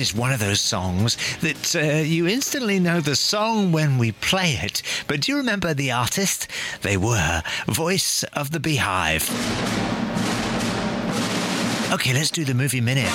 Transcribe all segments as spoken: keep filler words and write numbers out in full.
is one of those songs that uh, you instantly know the song when we play it. But do you remember the artist? They were Voice of the Beehive. Okay, let's do the movie minute.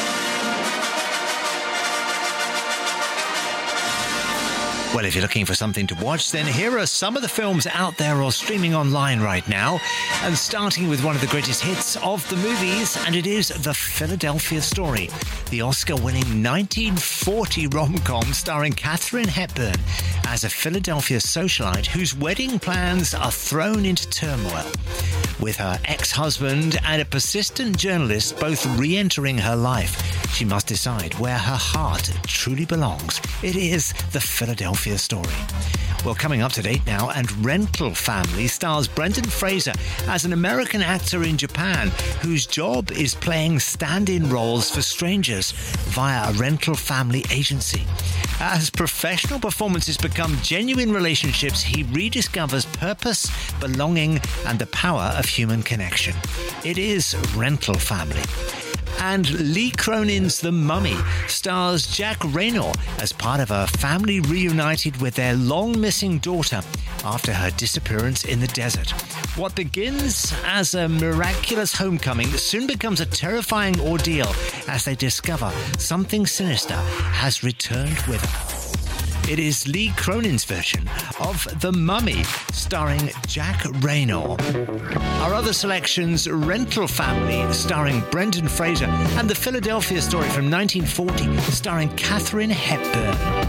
Well, if you're looking for something to watch, then here are some of the films out there or streaming online right now. And starting with one of the greatest hits of the movies, and it is The Philadelphia Story, the Oscar-winning nineteen forty rom-com starring Katharine Hepburn as a Philadelphia socialite whose wedding plans are thrown into turmoil, with her ex-husband and a persistent journalist both re-entering her life. She must decide where her heart truly belongs. It is The Philadelphia Story. Well, coming up to date now, and Rental Family stars Brendan Fraser as an American actor in Japan whose job is playing stand-in roles for strangers via a rental family agency. As professional performances become genuine relationships, he rediscovers purpose, belonging, and the power of human connection. It is Rental Family. And Lee Cronin's The Mummy stars Jack Reynor as part of a family reunited with their long-missing daughter after her disappearance in the desert. What begins as a miraculous homecoming soon becomes a terrifying ordeal as they discover something sinister has returned with her. It is Lee Cronin's version of The Mummy, starring Jack Reynor. Our other selections, Rental Family, starring Brendan Fraser, and The Philadelphia Story from nineteen forty, starring Katharine Hepburn.